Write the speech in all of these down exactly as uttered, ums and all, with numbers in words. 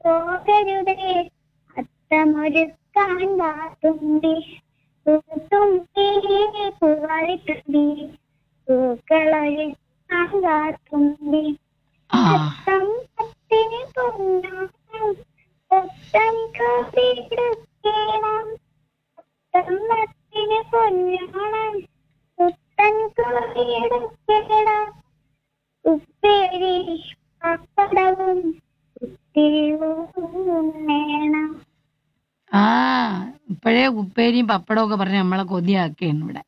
പോകരുതേ അത്തമൊരുക്കാൻ വാത്തുമ്പി പൂത്തുമ്പി പൂവാളിത്തുമ്പി പൂക്കളൊരുക്കാൻ വാത്തുമ്പി അത്തം പത്തിന് പൊന്നാം പൊത്തം കോരിടുക്കണം അത്തം പത്തിന് പൊന്നോണം പുത്തൻ കോരിടുക്കണം ഉപ്പേരി പപ്പടവും ഉത്തിരിവും വേണം. ആ ഇപ്പോഴേ ഉപ്പേരിയും പപ്പടവും ഒക്കെ പറഞ്ഞ് നമ്മളെ കൊതിയാക്കുകയാണ് ഇവിടെ.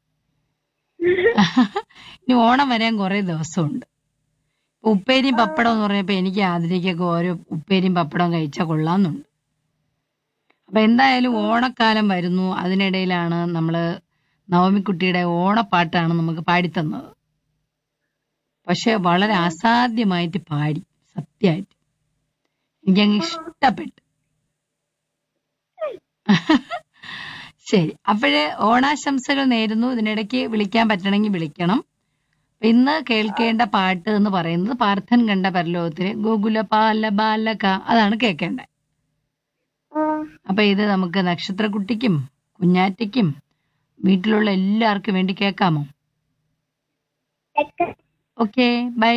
ഇനി ഓണം വരാൻ കുറെ ദിവസമുണ്ട്. ഉപ്പേരിയും പപ്പടം എന്ന് പറഞ്ഞപ്പോ എനിക്ക് ആതിരയ്ക്കൊക്കെ ഓരോ ഉപ്പേരിയും പപ്പടവും കഴിച്ചാൽ കൊള്ളാമെന്നുണ്ട്. അപ്പൊ എന്തായാലും ഓണക്കാലം വരുന്നു. അതിനിടയിലാണ് നമ്മള് നവമിക്കുട്ടിയുടെ ഓണപ്പാട്ടാണ് നമുക്ക് പാടിത്തന്നത്. പക്ഷെ വളരെ അസാധ്യമായിട്ട് പാടി, സത്യമായിട്ട് എനിക്കങ്ങ് ഇഷ്ടപ്പെട്ടു. ശരി, അപ്പോഴ് ഓണാശംസകൾ നേരുന്നു. ഇതിനിടയ്ക്ക് വിളിക്കാൻ പറ്റണമെങ്കിൽ വിളിക്കണം. ഇന്ന് കേൾക്കേണ്ട പാട്ട് എന്ന് പറയുന്നത് പാർത്ഥൻ കണ്ട പരലോകത്തിലെ ഗോകുല പാല ബാലക, അതാണ് കേൾക്കേണ്ടത്. അപ്പൊ ഇത് നമുക്ക് നക്ഷത്രക്കുട്ടിക്കും കുഞ്ഞാറ്റയ്ക്കും വീട്ടിലുള്ള എല്ലാവർക്കും വേണ്ടി കേൾക്കാമോ? Okay, by.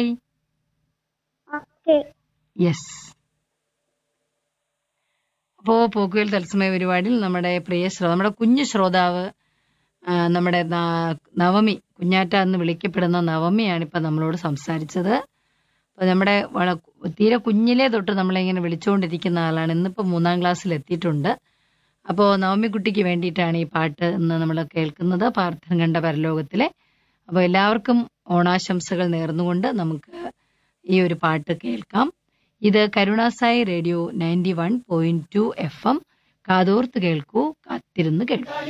യെസ്. അപ്പോ പോക്കുവെൽ തത്സമയ പരിപാടിയിൽ നമ്മുടെ പ്രിയ ശ്രോതാവ്, നമ്മുടെ കുഞ്ഞു ശ്രോതാവ്, നമ്മുടെ നവമി, കുഞ്ഞാറ്റ എന്ന് വിളിക്കപ്പെടുന്ന നവമിയാണ് ഇപ്പൊ നമ്മളോട് സംസാരിച്ചത്. അപ്പൊ നമ്മുടെ തീരെ കുഞ്ഞിലേ തൊട്ട് നമ്മളിങ്ങനെ വിളിച്ചുകൊണ്ടിരിക്കുന്ന ആളാണ്. ഇന്നിപ്പോ മൂന്നാം ക്ലാസ്സിൽ എത്തിയിട്ടുണ്ട്. അപ്പോൾ നവമി കുട്ടിക്ക് വേണ്ടിയിട്ടാണ് ഈ പാട്ട് ഇന്ന് നമ്മൾ കേൾക്കുന്നത്, പാർത്ഥൻ കണ്ട പരലോകത്തിലെ. അപ്പോൾ എല്ലാവർക്കും ഓണാശംസകൾ നേർന്നുകൊണ്ട് നമുക്ക് ഈ ഒരു പാട്ട് കേൾക്കാം. ഇത് Karunasai radio ninety one point two F M. കാതോർത്ത് കേൾക്കൂ, കാത്തിരുന്ന് കേൾക്കൂ.